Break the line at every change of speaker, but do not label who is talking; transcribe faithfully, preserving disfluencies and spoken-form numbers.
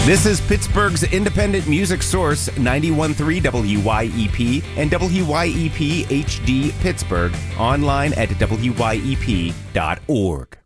This is Pittsburgh's independent music source, ninety-one point three W Y E P and W Y E P H D Pittsburgh, online at W Y E P dot org.